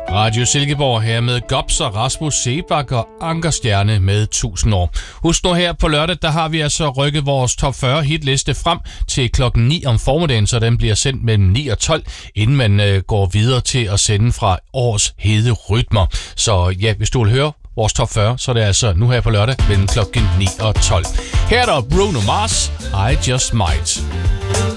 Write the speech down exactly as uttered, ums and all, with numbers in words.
Radio Silkeborg her med Gops og Rasmus Sebak og Ankerstjerne med tusind år. Husk nu her på lørdag, der har vi altså rykket vores top fyrre hitliste frem til klokken ni om formiddagen, så den bliver sendt mellem ni og tolv, inden man øh, går videre til at sende fra års hede rytmer. Så ja, hvis du vil høre vores top fyrre, så er det altså nu her på lørdag mellem klokken ni og tolv. Her er der Bruno Mars, I Just Might.